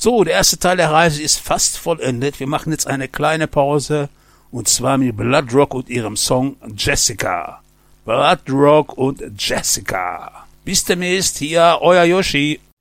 So, der erste Teil der Reise ist fast vollendet. Wir machen jetzt eine kleine Pause. Und zwar mit Bloodrock und ihrem Song Jessica. Bloodrock und Jessica. Bis demnächst, hier, euer Yoshi.